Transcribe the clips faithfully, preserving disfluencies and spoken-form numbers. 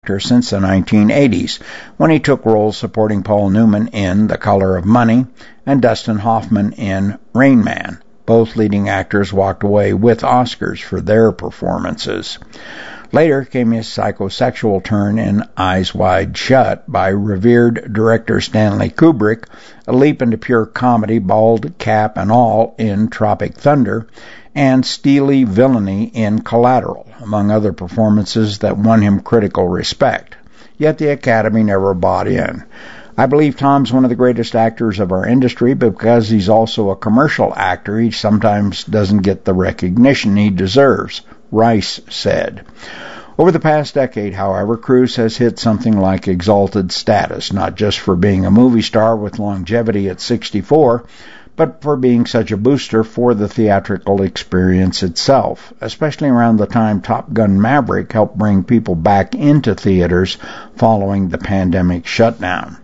actor since the nineteen eighties, when he took roles supporting Paul Newman in The Color of Money and Dustin Hoffman in Rain Man. Both leading actors walked away with Oscars for their performances. Later came his psychosexual turn in Eyes Wide Shut by revered director Stanley Kubrick, a leap into pure comedy, bald cap and all, in Tropic Thunder, and steely villainy in Collateral, among other performances that won him critical respect. Yet the Academy never bought in. I believe Tom's one of the greatest actors of our industry, but because he's also a commercial actor, he sometimes doesn't get the recognition he deserves, Rice said. Over the past decade, however, Cruise has hit something like exalted status, not just for being a movie star with longevity at sixty-four, but for being such a booster for the theatrical experience itself, especially around the time Top Gun Maverick helped bring people back into theaters following the pandemic shutdown.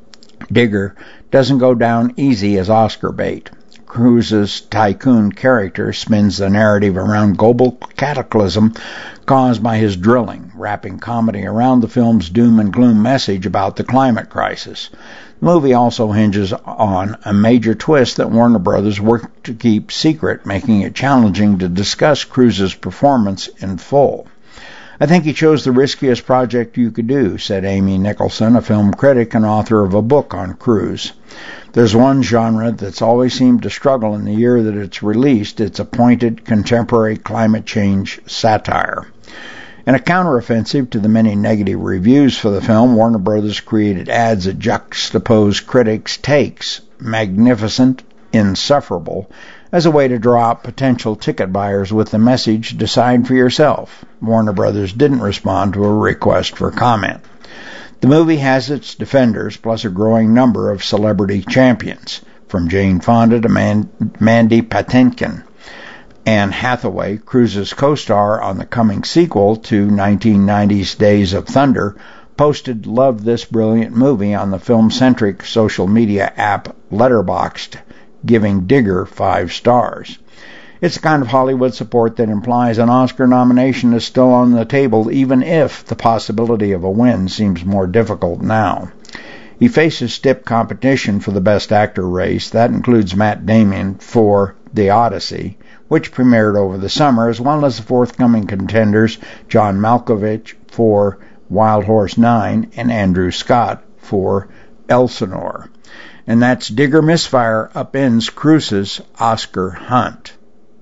Digger doesn't go down easy as Oscar bait. Cruise's tycoon character spins the narrative around global cataclysm caused by his drilling, wrapping comedy around the film's doom and gloom message about the climate crisis. The movie also hinges on a major twist that Warner Brothers worked to keep secret, making it challenging to discuss Cruise's performance in full. I think he chose the riskiest project you could do, said Amy Nicholson, a film critic and author of a book on Cruise. There's one genre that's always seemed to struggle in the year that it's released. It's a pointed, contemporary climate change satire. In a counteroffensive to the many negative reviews for the film, Warner Brothers created ads that juxtapose critics' takes, magnificent, insufferable, as a way to draw out potential ticket buyers with the message, decide for yourself. Warner Brothers didn't respond to a request for comment. The movie has its defenders, plus a growing number of celebrity champions, from Jane Fonda to Man- Mandy Patinkin. Anne Hathaway, Cruise's co-star on the coming sequel to nineteen ninety's Days of Thunder, posted "Love this brilliant movie" on the film-centric social media app Letterboxd, giving Digger five stars. It's the kind of Hollywood support that implies an Oscar nomination is still on the table, even if the possibility of a win seems more difficult now. He faces stiff competition for the Best Actor race. That includes Matt Damon for The Odyssey, which premiered over the summer, as well as the forthcoming contenders John Malkovich for Wild Horse nine and Andrew Scott for Elsinore. And that's Digger Misfire upends Cruise's Oscar hunt.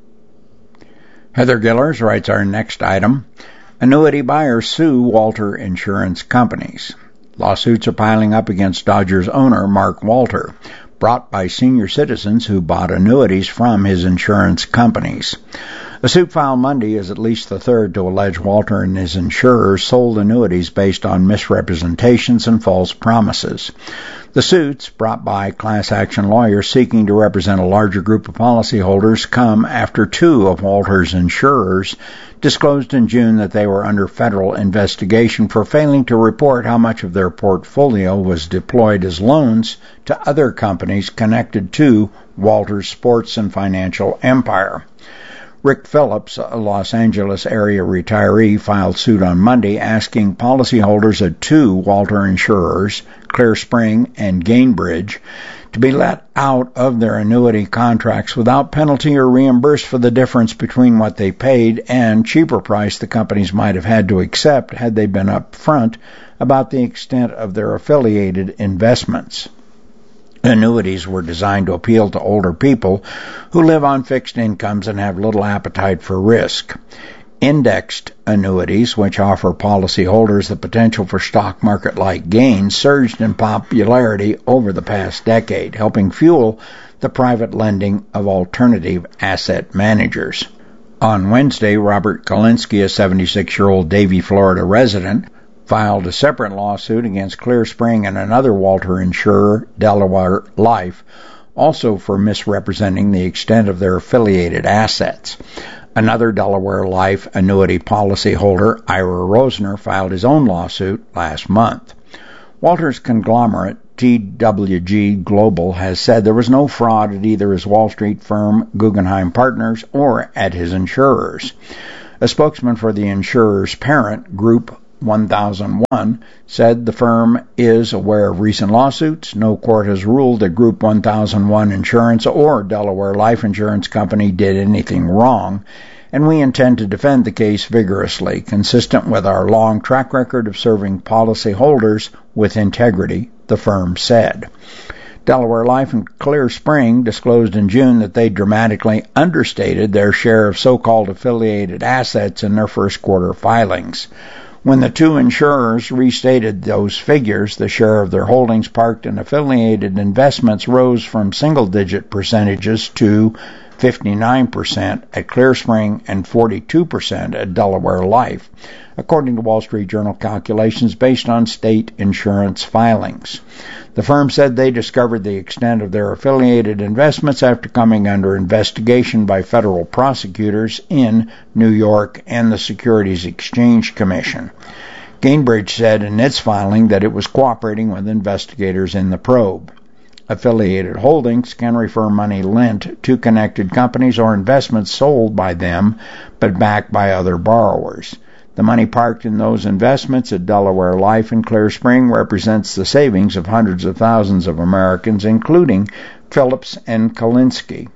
Heather Gillers writes our next item. Annuity buyers sue Walter Insurance Companies. Lawsuits are piling up against Dodgers owner Mark Walter, brought by senior citizens who bought annuities from his insurance companies. A suit filed Monday is at least the third to allege Walter and his insurers sold annuities based on misrepresentations and false promises. The suits, brought by class action lawyers seeking to represent a larger group of policyholders, come after two of Walter's insurers disclosed in June that they were under federal investigation for failing to report how much of their portfolio was deployed as loans to other companies connected to Walter's sports and financial empire. Rick Phillips, a Los Angeles area retiree, filed suit on Monday asking policyholders of two Walter insurers, Clear Spring and Gainbridge, to be let out of their annuity contracts without penalty or reimbursed for the difference between what they paid and cheaper price the companies might have had to accept had they been upfront about the extent of their affiliated investments. Annuities were designed to appeal to older people who live on fixed incomes and have little appetite for risk. Indexed annuities, which offer policyholders the potential for stock market-like gains, surged in popularity over the past decade, helping fuel the private lending of alternative asset managers. On Wednesday, Robert Kalinsky, a seventy-six-year-old Davie, Florida resident, filed a separate lawsuit against Clear Spring and another Walter insurer, Delaware Life, also for misrepresenting the extent of their affiliated assets. Another Delaware Life annuity policyholder, Ira Rosner, filed his own lawsuit last month. Walter's conglomerate, T W G Global, has said there was no fraud at either his Wall Street firm, Guggenheim Partners, or at his insurers. A spokesman for the insurer's parent group, one thousand one said the firm is aware of recent lawsuits. No court has ruled that Group one thousand one Insurance or Delaware Life Insurance Company did anything wrong, and we intend to defend the case vigorously, consistent with our long track record of serving policyholders with integrity, the firm said. Delaware Life and Clear Spring disclosed in June that they dramatically understated their share of so-called affiliated assets in their first quarter filings. When the two insurers restated those figures, the share of their holdings parked in affiliated investments rose from single-digit percentages to fifty-nine percent at Clear Spring and forty-two percent at Delaware Life, according to Wall Street Journal calculations based on state insurance filings. The firm said they discovered the extent of their affiliated investments after coming under investigation by federal prosecutors in New York and the Securities Exchange Commission. Gainbridge said in its filing that it was cooperating with investigators in the probe. Affiliated holdings can refer money lent to connected companies or investments sold by them but backed by other borrowers. The money parked in those investments at Delaware Life and Clear Spring represents the savings of hundreds of thousands of Americans, including Phillips and Kolinsky.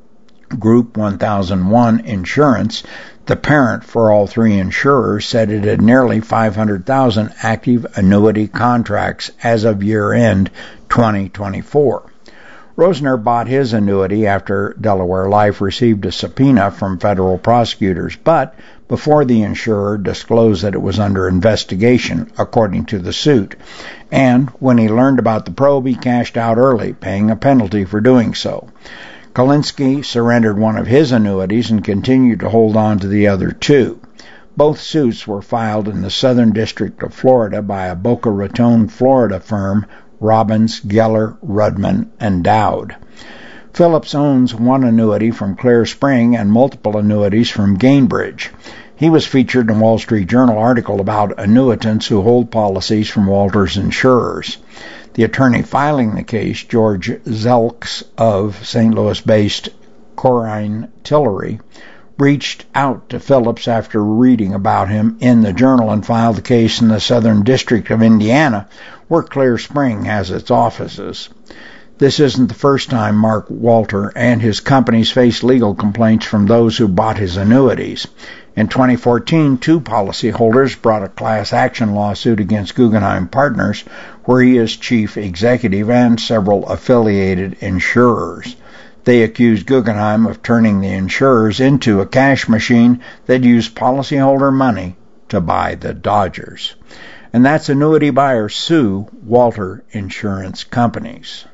Group one thousand one Insurance, the parent for all three insurers, said it had nearly five hundred thousand active annuity contracts as of year-end twenty twenty-four. Rosner bought his annuity after Delaware Life received a subpoena from federal prosecutors, but before the insurer disclosed that it was under investigation, according to the suit. And when he learned about the probe, he cashed out early, paying a penalty for doing so. Kolinsky surrendered one of his annuities and continued to hold on to the other two. Both suits were filed in the Southern District of Florida by a Boca Raton, Florida firm, Robbins, Geller, Rudman, and Dowd. Phillips owns one annuity from Clear Spring and multiple annuities from Gainbridge. He was featured in a Wall Street Journal article about annuitants who hold policies from Walters Insurers. The attorney filing the case, George Zelks of Saint Louis-based Corrine Tillery, reached out to Phillips after reading about him in the Journal and filed the case in the Southern District of Indiana, where Clear Spring has its offices. This isn't the first time Mark Walter and his companies faced legal complaints from those who bought his annuities. In twenty fourteen, two policyholders brought a class action lawsuit against Guggenheim Partners, where he is chief executive, and several affiliated insurers. They accused Guggenheim of turning the insurers into a cash machine that used policyholder money to buy the Dodgers. And that's annuity buyers sue Walter Insurance Companies.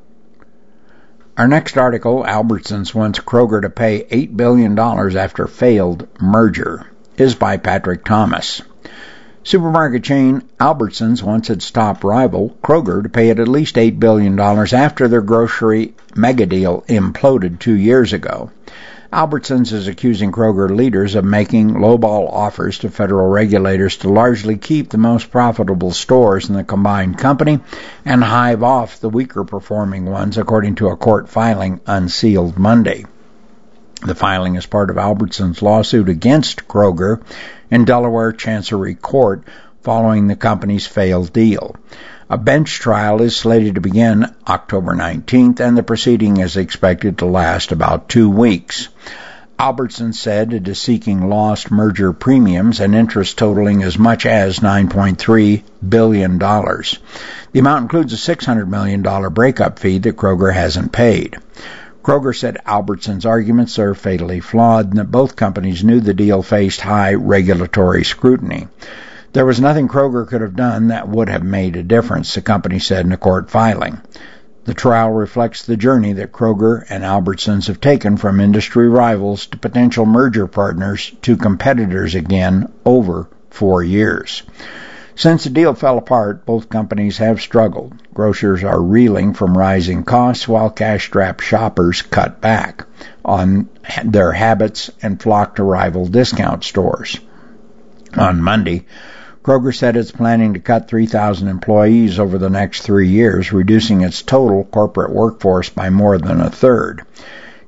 Our next article, Albertsons wants Kroger to pay eight billion dollars after failed merger, is by Patrick Thomas. Supermarket chain Albertsons wants its top rival, Kroger, to pay it at least eight billion dollars after their grocery megadeal imploded two years ago. Albertsons is accusing Kroger leaders of making lowball offers to federal regulators to largely keep the most profitable stores in the combined company and hive off the weaker performing ones, according to a court filing unsealed Monday. The filing is part of Albertsons' lawsuit against Kroger in Delaware Chancery Court following the company's failed deal. A bench trial is slated to begin October nineteenth, and the proceeding is expected to last about two weeks. Albertsons said it is seeking lost merger premiums and interest totaling as much as nine point three billion dollars. The amount includes a six hundred million dollars breakup fee that Kroger hasn't paid. Kroger said Albertsons' arguments are fatally flawed and that both companies knew the deal faced high regulatory scrutiny. There was nothing Kroger could have done that would have made a difference, the company said in a court filing. The trial reflects the journey that Kroger and Albertsons have taken from industry rivals to potential merger partners to competitors again over four years. Since the deal fell apart, both companies have struggled. Grocers are reeling from rising costs while cash-strapped shoppers cut back on their habits and flock to rival discount stores. On Monday, Kroger said it's planning to cut three thousand employees over the next three years, reducing its total corporate workforce by more than a third.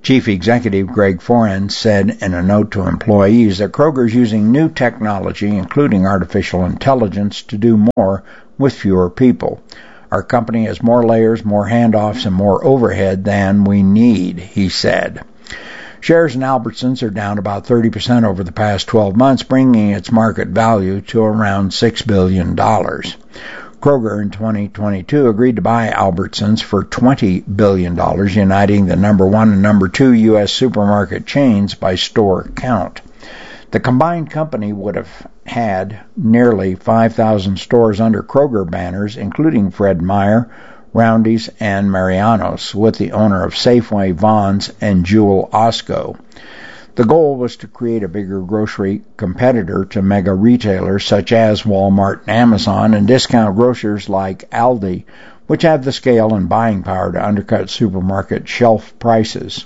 Chief Executive Greg Foran said in a note to employees that Kroger is using new technology, including artificial intelligence, to do more with fewer people. Our company has more layers, more handoffs, and more overhead than we need, he said. Shares in Albertsons are down about thirty percent over the past twelve months, bringing its market value to around six billion dollars. Kroger in twenty twenty-two agreed to buy Albertsons for twenty billion dollars, uniting the number one and number two U S supermarket chains by store count. The combined company would have had nearly five thousand stores under Kroger banners, including Fred Meyer, Roundy's, and Mariano's, with the owner of Safeway, Vons, and Jewel Osco. The goal was to create a bigger grocery competitor to mega retailers such as Walmart and Amazon, and discount grocers like Aldi, which have the scale and buying power to undercut supermarket shelf prices.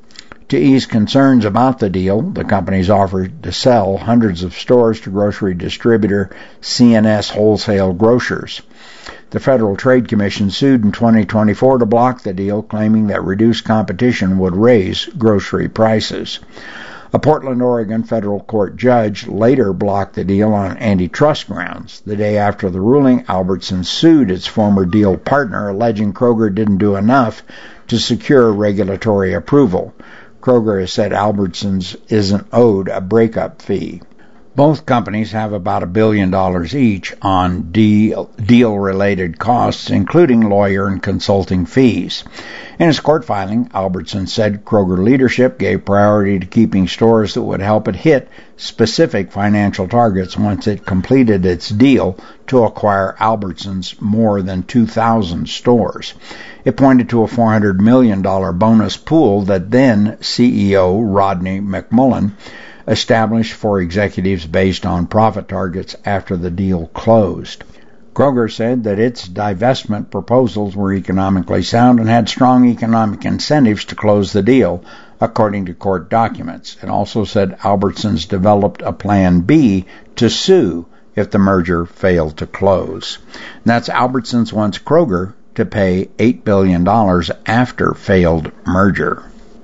To ease concerns about the deal, the companies offered to sell hundreds of stores to grocery distributor C N S Wholesale Grocers. The Federal Trade Commission sued in twenty twenty-four to block the deal, claiming that reduced competition would raise grocery prices. A Portland, Oregon federal court judge later blocked the deal on antitrust grounds. The day after the ruling, Albertsons sued its former deal partner, alleging Kroger didn't do enough to secure regulatory approval. Kroger has said Albertsons isn't owed a breakup fee. Both companies have about a billion dollars each on deal, deal-related costs, including lawyer and consulting fees. In its court filing, Albertsons said Kroger leadership gave priority to keeping stores that would help it hit specific financial targets once it completed its deal to acquire Albertsons' more than two thousand stores. It pointed to a four hundred million dollars bonus pool that then C E O Rodney McMullen established for executives based on profit targets after the deal closed. Kroger said that its divestment proposals were economically sound and had strong economic incentives to close the deal, according to court documents. It also said Albertsons developed a plan B to sue if the merger failed to close. And that's Albertsons wants Kroger to pay eight billion dollars after failed merger.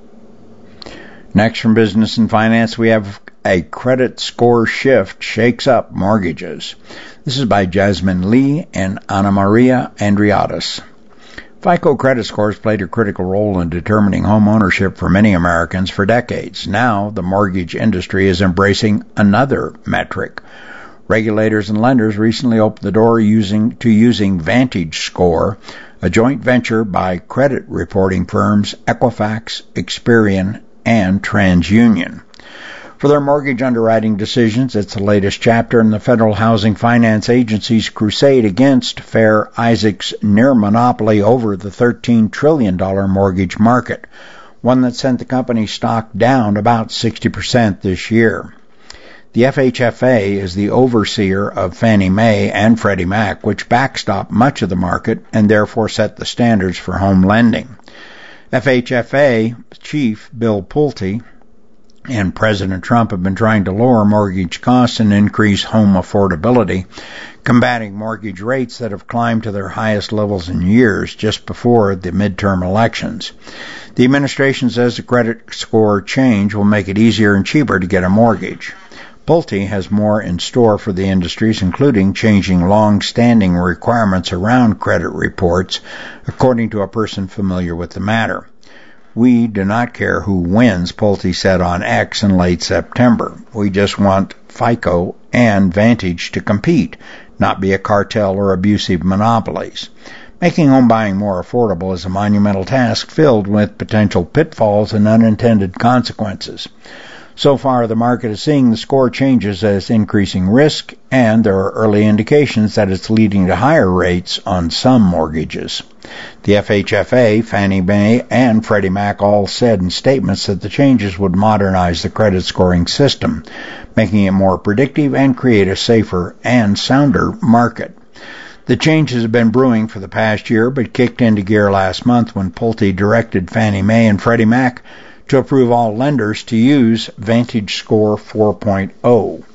Next from Business and Finance, we have a credit score shift shakes up mortgages. This is by Jasmine Lee and Ana Maria Andriatis. FICO credit scores played a critical role in determining home ownership for many Americans for decades. Now, the mortgage industry is embracing another metric. Regulators and lenders recently opened the door using to using VantageScore, a joint venture by credit reporting firms Equifax, Experian, and TransUnion. For their mortgage underwriting decisions, it's the latest chapter in the Federal Housing Finance Agency's crusade against Fair Isaac's near monopoly over the thirteen trillion dollars mortgage market, one that sent the company's stock down about sixty percent this year. The F H F A is the overseer of Fannie Mae and Freddie Mac, which backstop much of the market and therefore set the standards for home lending. F H F A Chief Bill Pulte and President Trump have been trying to lower mortgage costs and increase home affordability, combating mortgage rates that have climbed to their highest levels in years just before the midterm elections. The administration says the credit score change will make it easier and cheaper to get a mortgage. Pulte has more in store for the industries, including changing long-standing requirements around credit reports, according to a person familiar with the matter. We do not care who wins, Pulte said on X in late September. We just want FICO and Vantage to compete, not be a cartel or abusive monopolies. Making home buying more affordable is a monumental task filled with potential pitfalls and unintended consequences. So far, the market is seeing the score changes as increasing risk, and there are early indications that it's leading to higher rates on some mortgages. The F H F A, Fannie Mae, and Freddie Mac all said in statements that the changes would modernize the credit scoring system, making it more predictive and create a safer and sounder market. The changes have been brewing for the past year, but kicked into gear last month when Pulte directed Fannie Mae and Freddie Mac to approve all lenders to use VantageScore four point oh. The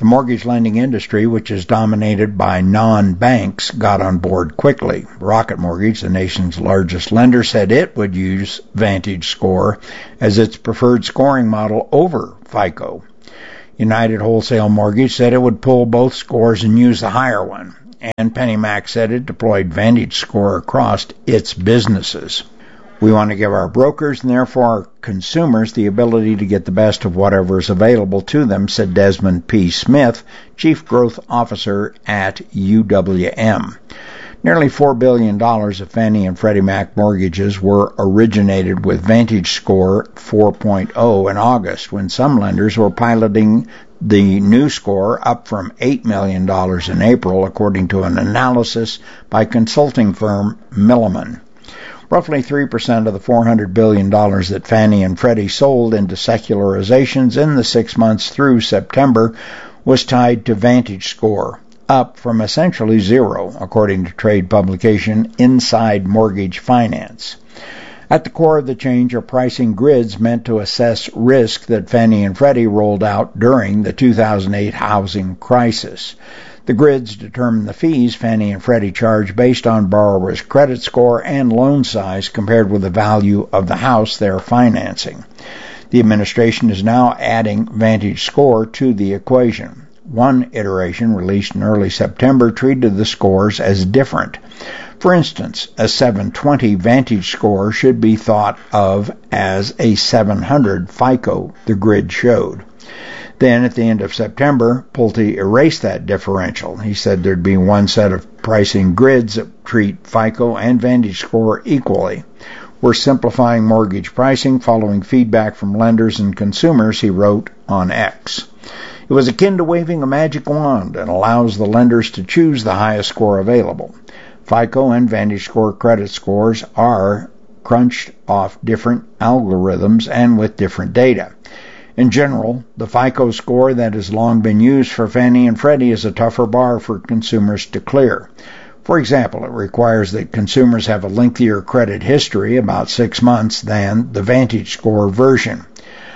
The mortgage lending industry, which is dominated by non-banks, got on board quickly. Rocket Mortgage, the nation's largest lender, said it would use VantageScore as its preferred scoring model over FICO. United Wholesale Mortgage said it would pull both scores and use the higher one. And PennyMac said it deployed VantageScore across its businesses. We want to give our brokers and therefore our consumers the ability to get the best of whatever is available to them, said Desmond P. Smith, Chief Growth Officer at U W M. Nearly four billion dollars of Fannie and Freddie Mac mortgages were originated with VantageScore four point oh in August, when some lenders were piloting the new score up from eight million dollars in April, according to an analysis by consulting firm Milliman. Roughly three percent of the four hundred billion dollars that Fannie and Freddie sold into secularizations in the six months through September was tied to VantageScore, up from essentially zero, according to trade publication Inside Mortgage Finance. At the core of the change are pricing grids meant to assess risk that Fannie and Freddie rolled out during the two thousand eight housing crisis. The grids determine the fees Fannie and Freddie charge based on borrowers' credit score and loan size compared with the value of the house they're financing. The administration is now adding VantageScore to the equation. One iteration, released in early September, treated the scores as different. For instance, a seven twenty VantageScore should be thought of as a seven hundred FICO, the grid showed. Then, at the end of September, Pulte erased that differential. He said there'd be one set of pricing grids that treat FICO and VantageScore equally. We're simplifying mortgage pricing following feedback from lenders and consumers, he wrote on X. It was akin to waving a magic wand and allows the lenders to choose the highest score available. FICO and VantageScore credit scores are crunched off different algorithms and with different data. In general, the FICO score that has long been used for Fannie and Freddie is a tougher bar for consumers to clear. For example, it requires that consumers have a lengthier credit history, about six months, than the VantageScore version.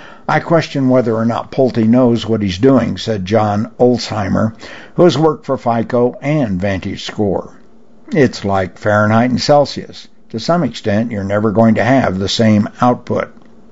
I question whether or not Pulte knows what he's doing, said John Olsheimer, who has worked for FICO and VantageScore. It's like Fahrenheit and Celsius. To some extent, you're never going to have the same output.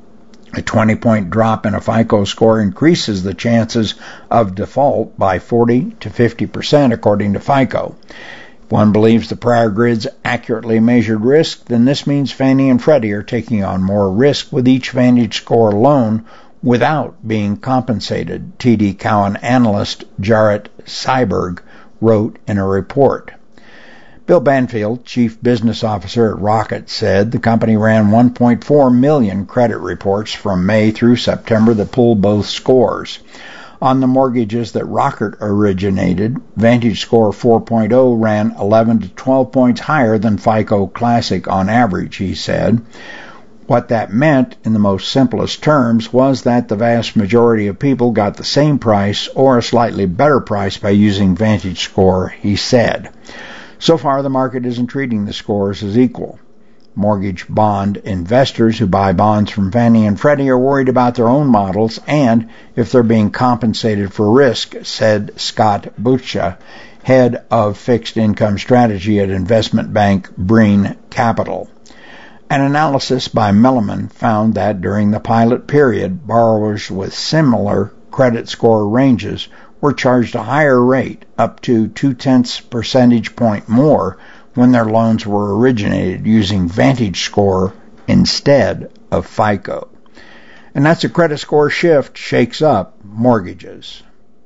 A twenty-point drop in a FICO score increases the chances of default by forty to fifty percent, according to FICO. If one believes the prior grids accurately measured risk, then this means Fannie and Freddie are taking on more risk with each VantageScore loan without being compensated, T D Cowen analyst Jarrett Seiberg wrote in a report. Bill Banfield, Chief Business Officer at Rocket, said the company ran one point four million credit reports from May through September that pulled both scores. On the mortgages that Rocket originated, VantageScore four point oh ran eleven to twelve points higher than FICO Classic on average, he said. What that meant, in the most simplest terms, was that the vast majority of people got the same price or a slightly better price by using VantageScore, he said. So far, the market isn't treating the scores as equal. Mortgage bond investors who buy bonds from Fannie and Freddie are worried about their own models and if they're being compensated for risk, said Scott Butcha, head of fixed income strategy at investment bank Breen Capital. An analysis by Milliman found that during the pilot period, borrowers with similar credit score ranges were charged a higher rate, up to two-tenths percentage point more, when their loans were originated using VantageScore instead of FICO. And that's a credit score shift shakes up mortgages.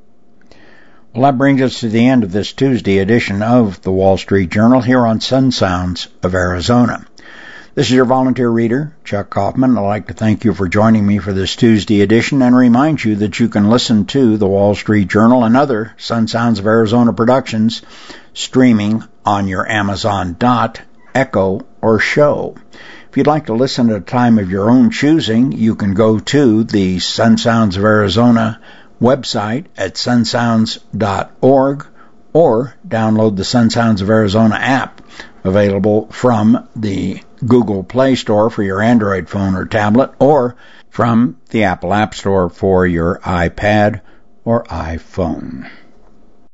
Well, that brings us to the end of this Tuesday edition of the Wall Street Journal here on Sun Sounds of Arizona. This is your volunteer reader, Chuck Kaufman. I'd like to thank you for joining me for this Tuesday edition and remind you that you can listen to the Wall Street Journal and other Sun Sounds of Arizona productions streaming on your Amazon Dot, Echo, or Show. If you'd like to listen at a time of your own choosing, you can go to the Sun Sounds of Arizona website at sun sounds dot org or download the Sun Sounds of Arizona app, available from the Google Play Store for your Android phone or tablet, or from the Apple App Store for your iPad or iPhone.